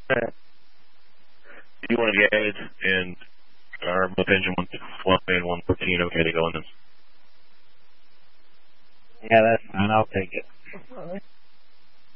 You want to get added, and our both engine 1 and 114 okay to go in this? Yeah, that's fine. I'll take it.